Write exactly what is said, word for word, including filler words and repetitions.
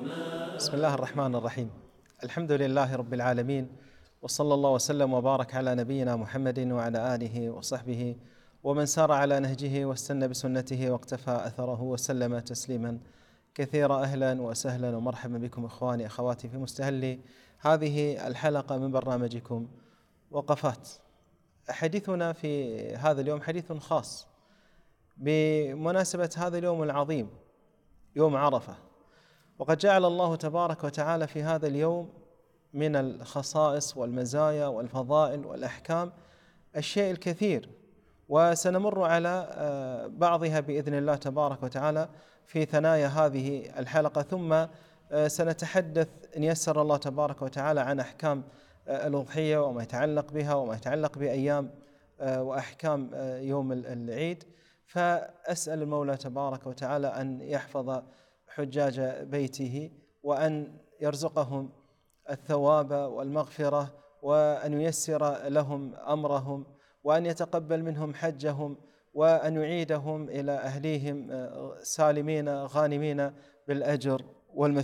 بسم الله الرحمن الرحيم. الحمد لله رب العالمين، وصلى الله وسلم وبارك على نبينا محمد وعلى آله وصحبه ومن سار على نهجه واستنى بسنته واقتفى أثره وسلم تسليما كثيرا. أهلا وسهلا ومرحبا بكم إخواني أخواتي في مستهل هذه الحلقة من برنامجكم وقفات. حديثنا في هذا اليوم حديث خاص بمناسبة هذا اليوم العظيم، يوم عرفة. وقد جعل الله تبارك وتعالى في هذا اليوم من الخصائص والمزايا والفضائل والأحكام الشيء الكثير، وسنمر على بعضها بإذن الله تبارك وتعالى في ثنايا هذه الحلقة، ثم سنتحدث إن يسر الله تبارك وتعالى عن أحكام الأضحية وما يتعلق بها وما يتعلق بأيام وأحكام يوم العيد. فأسأل المولى تبارك وتعالى أن يحفظ حجاج بيته، وأن يرزقهم الثواب والمغفرة، وأن ييسر لهم أمرهم، وأن يتقبل منهم حجهم، وأن يعيدهم إلى أهليهم سالمين غانمين بالأجر والمثوبة.